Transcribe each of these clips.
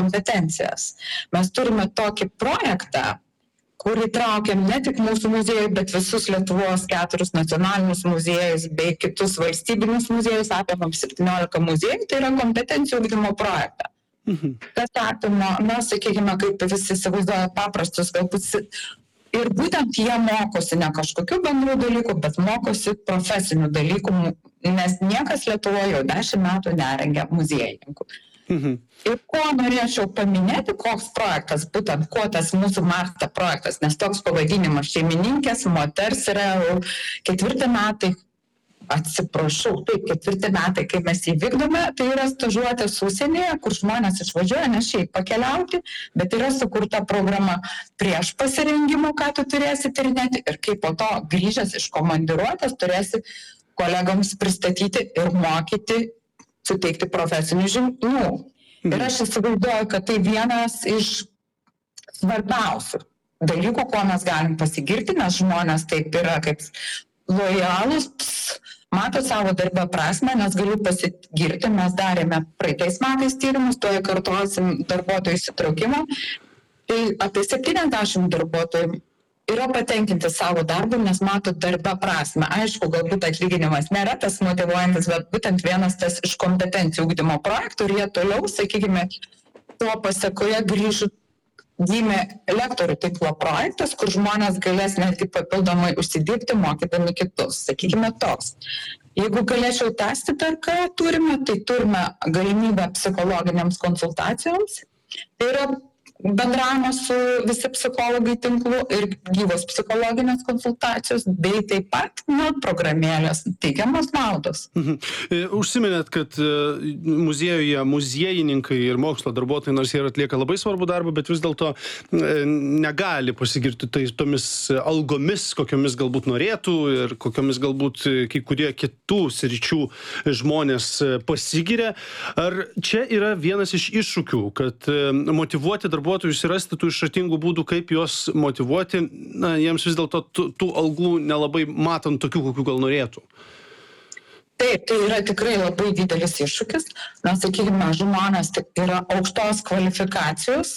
kompetencijas. Mes turime tokį projektą, kur įtraukiam ne tik mūsų muziejų, bet visus Lietuvos 4 nacionalinius muziejus bei kitus valstybinius muziejus, apimam 17 muziejų, tai yra kompetencijų ugdymo projektą. Kas apima, sakykime, kaip visi įsivaizduoja paprastus, galbūt ir būtent jie mokosi ne kažkokių bendrų dalykų, bet mokosi profesinių dalykų, nes niekas Lietuvoje jau 10 metų nerengia muziejininkų. Ir ko norėčiau paminėti, koks projektas, būtent ko tas mūsų Marta projektas, nes toks pavadinimas šeimininkės, moters yra 4 metai, atsiprašau, taip, 4 metai, kai mes jį vykdome, tai yra stažuotės užsienyje, kur žmonės išvažiuoja ne šiaip pakeliauti, bet yra sukurta programa prieš pasirengimo, ką tu turėsi tyrinėti ir kaip po to grįžęs iš komandiruotės turėsi kolegams pristatyti ir mokyti, suteikti profesinių žinių. Ir aš įsivaizduoju, kad tai vienas iš svarbiausių dalykų, ko mes galim pasigirti, nes žmonės taip yra kaip lojalūs, mato savo darbę prasmę, nes galiu pasigirti, mes darėme praeitais metais tyrimus, tuoj kartuosim darbuotojų įsitraukimą, tai apie 70 darbuotojų yra patenkinti savo darbą, nes mato darbę prasmę. Aišku, galbūt atlyginimas nėra tas motyvuojantis, bet būtent vienas tas iš kompetencijų ugdymo projektų ir jie toliau, sakykime, to pasekoje gimė lektorių tinklo projektas, kur žmonės galės netgi papildomai užsidirbti, mokydami kitus. Sakykime toks. Jeigu galėčiau tęsti dar, ką turime, tai turime galimybę psichologiniams konsultacijoms. Tai yra bendravimas su visi psichologai tinklu ir gyvos psichologinės konsultacijos, bei taip pat programėlės teikiamos naudos. Užsiminėt, kad muziejuje muziejininkai ir mokslo darbuotojai, nors jie atlieka labai svarbų darbą, bet vis dėlto negali pasigirti tomis algomis, kokiomis galbūt norėtų ir kokiomis galbūt kai kurie kitų sričių žmonės pasigiria. Ar čia yra vienas iš iššūkių, kad motyvuoti darbuotojus rasti tų išradingų būdų, kaip juos motyvuoti, jiems vis dėlto tų algų nelabai matant tokių, kokių gal norėtų? Taip, tai yra tikrai labai didelis iššūkis. Na, sakykime, žmonės yra aukštos kvalifikacijos,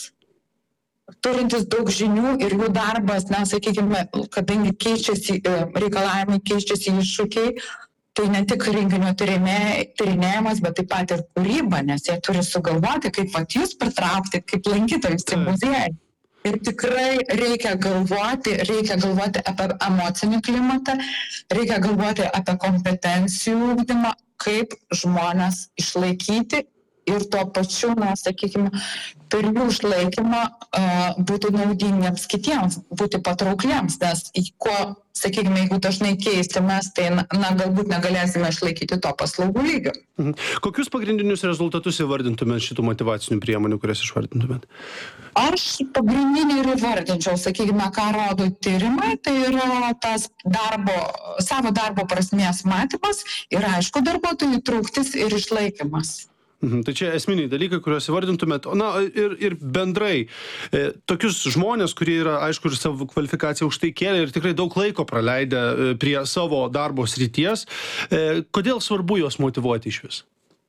turintis daug žinių ir jų darbas, na, sakykime, kadangi keičiasi reikalavimai, keičiasi iššūkiai, tai ne tik renginio tyrinėjimas, bet taip pat ir kūryba, nes jie turi sugalvoti, kaip pat jūs pritraukti, kaip lankytojus į muziejų. Ir tikrai reikia galvoti apie emocinį klimatą, reikia galvoti apie kompetencijų ugdymą, kaip žmonės išlaikyti ir tuo pačiu, na, sakykime, per jų išlaikymą būti naudingiems kitiems, būti patraukliems, nes sakykime, jeigu dažnai keisimės, tai, na, galbūt negalėsime išlaikyti to paslaugų lygio. Kokius pagrindinius rezultatus įvardintumėt šitų motyvacinių priemonių, kurias išvardintumėt? Aš pagrindinį ir įvardinčiau, sakykime, ką rodo tyrimai, tai yra tas savo darbo prasmės matymas ir, aišku, darbuotojų įtrauktis ir išlaikymas. Tai čia esminiai dalykai, kuriuos įvardintumėt. Na, ir bendrai, tokius žmonės, kurie yra, aišku, ir savo kvalifikaciją aukštai kėlę ir tikrai daug laiko praleidę prie savo darbo srities, kodėl svarbu juos motyvuoti iš vis?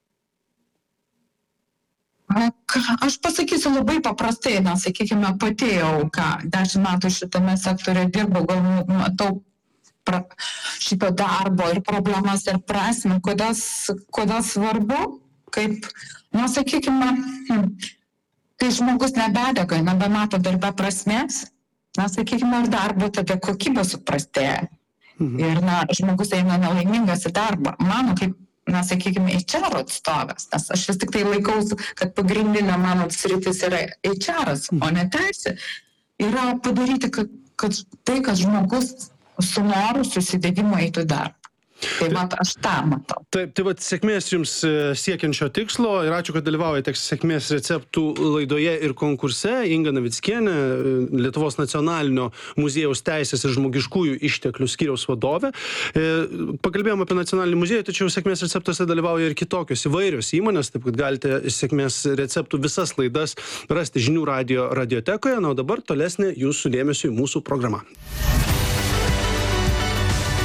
Aš pasakysiu labai paprastai, na, sakykime, pati jau 10 metų šitame sektoriuje dirbau, gal matau šito darbo ir problemas ir prasmę, kodėl svarbu. Kaip, na, sakykime, kai žmogus nebedega, nebemato darbe prasmės, na, sakykime, ir darbo tada kokybė suprastėja. Ir, na, žmogus eina nelaimingas į darbą. Mano, kaip, na, sakykime, HR atstovas, nes aš vis tik tai laikausi, kad pagrindinė mano sritis yra HR-as, o ne teisė, yra padaryti, kad tai, kad žmogus su noru susidegimo eitų į darbą. Tai aš tą matau. Taip, tai vat sėkmės jums siekiant šio tikslo ir ačiū, kad dalyvaujate sėkmės receptų laidoje ir konkurse. Inga Navickienė, Lietuvos nacionalinio muziejaus teisės ir žmogiškųjų išteklių skyriaus vadovė. Pakalbėjom apie nacionalinį muziejų, tačiau sėkmės receptuose dalyvauja ir kitokios įvairios įmonės, taip kad galite sėkmės receptų visas laidas rasti Žinių radijo radiotekoje. Na, o dabar tolesnė jūsų dėmesio į mūsų programą.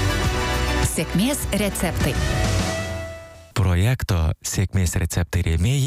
Sėkmės receptai. Projekto Sėkmės receptai rėmėjai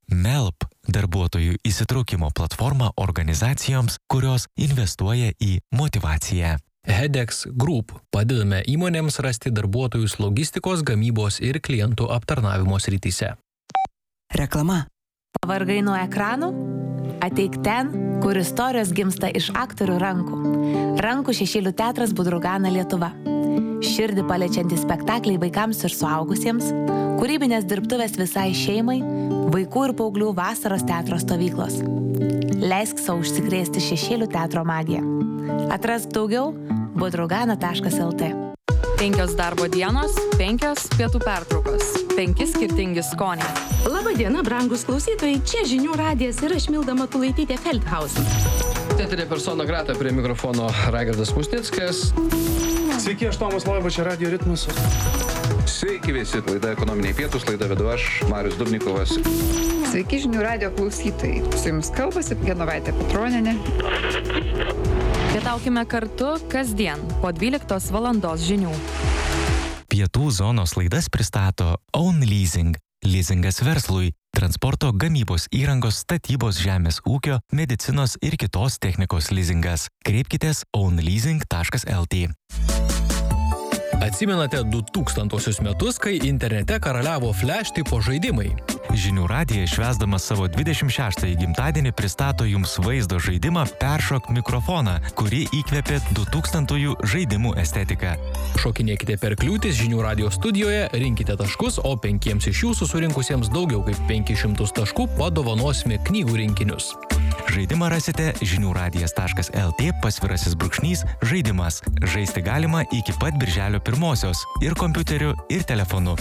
MELP – darbuotojų įsitraukimo platforma organizacijoms, kurios investuoja į motyvaciją. Hedex Group – padedame įmonėms rasti darbuotojus logistikos, gamybos ir klientų aptarnavimo srityse. Reklama. Pavargai nuo ekranų? Ateik ten, kur istorijos gimsta iš aktorių rankų. Rankų šešėlių teatras Budrugana Lietuva. Širdį paliečiantys spektakliai vaikams ir suaugusiems, kūrybinės dirbtuvės visai šeimai, vaikų ir paauglių vasaros teatro stovyklos. Leisk savo užsikrėsti šešėlių teatro magiją. Atrask daugiau budrugana.lt. 5 darbo dienos, 5 pietų pertraukos, 5 skirtingi skoniai. Labadiena, brangus klausytojai, čia Žinių radijas ir aš Milda Matulaitytė Feldhausas. Teatrė persona grata, prie mikrofono Raigardas Musnickas. Sveiki, aš Tomas Loiba, čia Radio Ritmas. Sveiki visi, laida Ekonominiai pietūs, laida vedu aš, Marius Dubnikovas. Sveiki Žinių radijo klausytojai, su jumis kalbasi Genovaitė Petronienė. Pietaukime kartu kasdien po 12 valandos žinių. Pietų zonos laidas pristato Own Leasing. Leasingas verslui, transporto, gamybos įrangos, statybos, žemės ūkio, medicinos ir kitos technikos leasingas. Kreipkitės ownleasing.lt. Atsimenate 2000 metus, kai internete karaliavo flash tipo žaidimai. Žinių radijas švęsdamas savo 26-ąjį gimtadienį pristato jums vaizdo žaidimą Peršok mikrofoną, kurį įkvėpė 2000-ųjų žaidimų estetiką. Šokinėkite per kliūtis Žinių radijo studijoje, rinkite taškus, o 5 iš jūsų surinkusiems daugiau kaip 500 taškų padovanosime knygų rinkinius. Žaidimą rasite žiniųradijas.lt / žaidimas. Žaisti galima iki pat birželio 1 ir kompiuteriu, ir telefonu.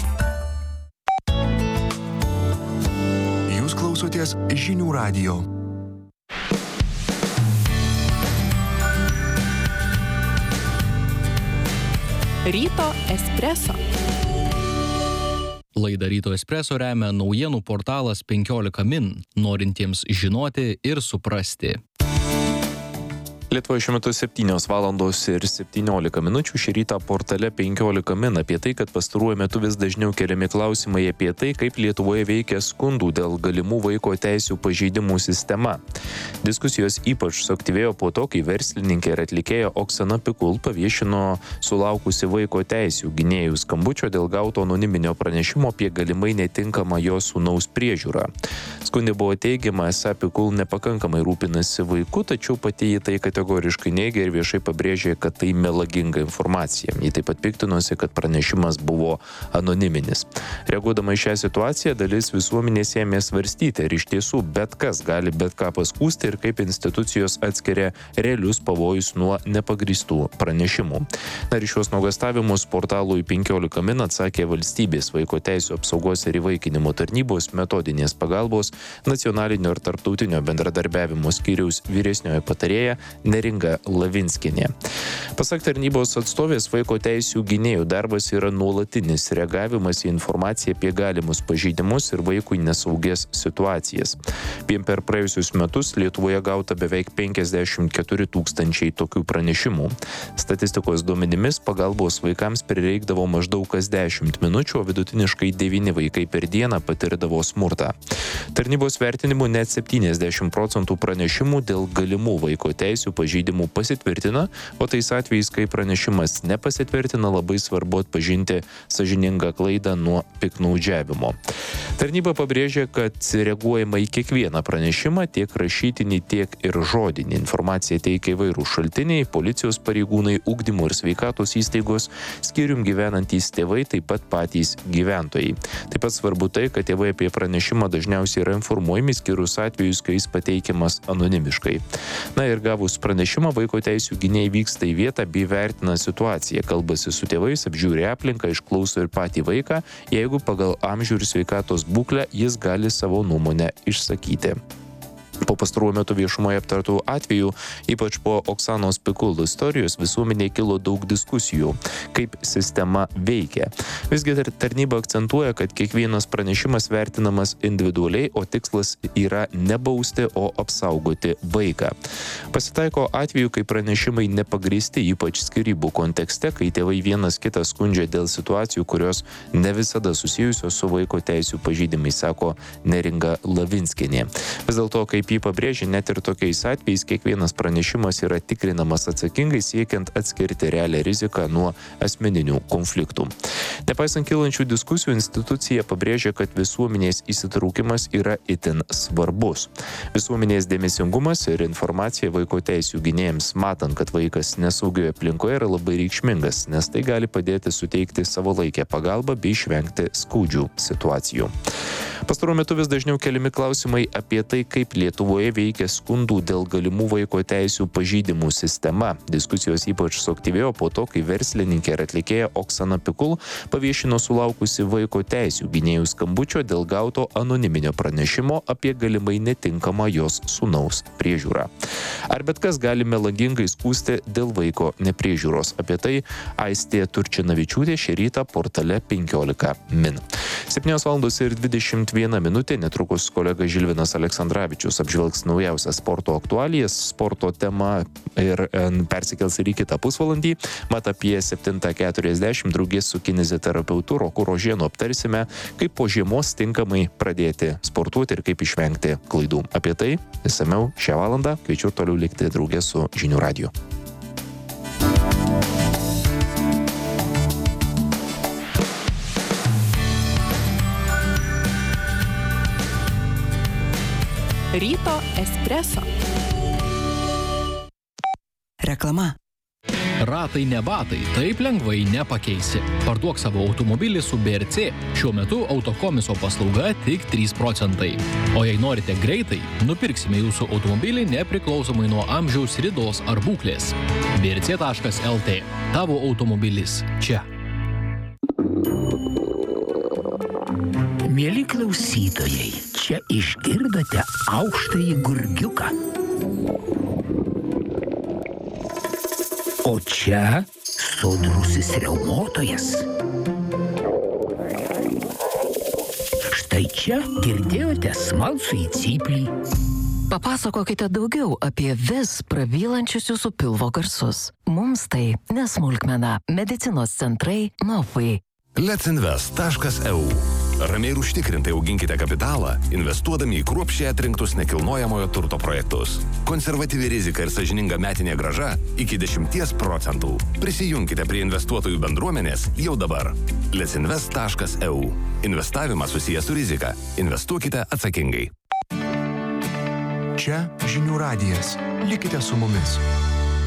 Jūs klausotės Žinių radijo. Ryto espreso. Laidą Ryto espreso remia naujienų portalas 15 min, norintiems žinoti ir suprasti. Lietuvoje šiuo metu 7 valandos ir 17 minučių. Šį rytą portale 15 min apie tai, kad pastaruoju metu vis dažniau keliami klausimai apie tai, kaip Lietuvoje veikia skundų dėl galimų vaiko teisių pažeidimų sistema. Diskusijos ypač suaktyvėjo po to, kai verslininkė ir atlikėja Oksana Pikul paviešino sulaukusi vaiko teisių gynėjų skambučio dėl gauto anoniminio pranešimo apie galimai netinkamą jos sūnaus priežiūrą. Skundė buvo teigiama, esą Pikul nepakankamai rūpinasi vaiku, tačiau pati į tai kategoriškai neigia ir viešai pabrėžė, kad tai melaginga informacija. Ji taip pat piktinosi, kad pranešimas buvo anoniminis. Reaguodama į šią situaciją, dalis visuomenės ėmė svarstyti, ar iš tiesų bet kas gali bet ką paskųsti ir kaip institucijos atskiria realius pavojus nuo nepagrįstų pranešimų. Ir šios nuogąstavimus portalui 15 min atsakė Valstybės vaiko teisių apsaugos ir įvaikinimo tarnybos metodinės pagalbos nacionalinio ir tarptautinio bendradarbiavimo skyriaus vyresnioji patarėja Neringa Lavinskienė. Pasak tarnybos atstovės, vaiko teisių gynėjų darbas yra nuolatinis reagavimas į informaciją apie galimus pažeidimus ir vaikui nesaugias situacijas. Vien per praėjusius metus Lietuvoje gauta beveik 54 000 tokių pranešimų. Statistikos duomenimis pagalbos vaikams prireikdavo maždaug kas 10 minučių, o vidutiniškai 9 vaikai per dieną patirdavo smurtą. Tarnybos vertinimu net 70% pranešimų dėl galimų vaiko teisių pažeidimų pasitvirtina, o tais atvejais, kai pranešimas nepasitvirtina, labai svarbu atpažinti sąžiningą klaidą nuo piktnaudžiavimo. Tarnyba pabrėžia, kad reaguojama į kiekvieną pranešimą, tiek rašytinį, tiek ir žodinį. Informaciją teikia įvairūs šaltiniai, policijos pareigūnai, ugdymo ir sveikatos įstaigos, skyrium gyvenantys tėvai, taip pat patys gyventojai. Taip pat svarbu tai, kad tėvai apie pranešimą dažniausiai yra informuojami, skyrus atvejus, kai jis pateikiamas anonimiškai. Na ir gavus pranešimą, vaiko teisių gynėjai vyksta į vietą bei vertina situaciją, kalbasi su tėvais, apžiūri aplinką, išklauso ir patį vaiką, jeigu pagal amžių ir sveikatos būklę jis gali savo nuomonę išsakyti. Po pastaruoju metu viešumoje aptartų atvejų, ypač po Oksanos Pikul istorijos, visuomenėje kilo daug diskusijų, kaip sistema veikia. Visgi tarnyba akcentuoja, kad kiekvienas pranešimas vertinamas individualiai, o tikslas yra ne bausti, o apsaugoti vaiką. Pasitaiko atvejų, kai pranešimai nepagrįsti, ypač skyrybų kontekste, kai tėvai vienas kitą skundžia dėl situacijų, kurios ne visada susijusios su vaiko teisių pažeidimais, sako Neringa Lavinskienė. Vis dėlto, kaip jį pabrėžia, net ir tokiais atvejais kiekvienas pranešimas yra tikrinamas atsakingai, siekiant atskirti realią riziką nuo asmeninių konfliktų. Nepaisant kylančių diskusijų, institucija pabrėžia, kad visuomenės įsitraukimas yra itin svarbus. Visuomenės dėmesingumas ir informacija vaiko teisių gynėjams, matant, kad vaikas nesaugioje aplinkoje, yra labai reikšmingas, nes tai gali padėti suteikti savalaikę pagalbą bei išvengti skaudžių situacijų. Pastaruoju metu vis dažniau keliami klausimai apie tai, kaip Lietuvoje veikia skundų dėl galimų vaiko teisių pažeidimų sistema. Diskusijos ypač suaktyvėjo po to, kai verslininkė ir atlikėja Oksana Pikul paviešino sulaukusi vaiko teisių gynėjų skambučio dėl gauto anoniminio pranešimo apie galimai netinkamą jos sūnaus priežiūrą. Ar bet kas gali melagingai skųsti dėl vaiko nepriežiūros? Apie tai Aistė Turčinavičiūtė šį rytą portale 15 min. 7:21 minutė, netrukus kolega Žilvinas Aleksandravičius apžvelgs naujausias sporto aktualijas, sporto tema ir persikels ir į kitą pusvalandį. Mat apie 7:40 draugės su kineziterapeutu Roku Rožėnu aptarsime, kaip po žiemos tinkamai pradėti sportuoti ir kaip išvengti klaidų. Apie tai išsamiau šią valandą, kviečiu toliau likti draugės su Žinių radiju. Ryto espreso. Reklama. Ratai ne batai, taip lengvai nepakeisi. Parduok savo automobilį su BRC. Šiuo metu autokomiso paslauga tik 3%. O jei norite greitai, nupirksime jūsų automobilį nepriklausomai nuo amžiaus, ridos ar būklės. brc.lt. Tavo automobilis čia. Mieli klausytojai, čia išgirdote aukštąjį gurgiuką. O čia sodrusis riaumotojas. Štai čia girdėjote smalsųjį cyplį. Papasakokite daugiau apie vis prabylančius jūsų pilvo garsus. Mums tai nesmulkmena. Medicinos centrai Novai. Letsinvest.eu. Ramiai ir užtikrintai auginkite kapitalą, investuodami į kruopščiai atrinktus nekilnojamojo turto projektus. Konservatyvi rizika ir sąžininga metinė grąža iki 10%. Prisijunkite prie investuotojų bendruomenės jau dabar. Letsinvest.eu. Investavimas susijęs su rizika. Investuokite atsakingai. Čia Žinių radijas. Likite su mumis.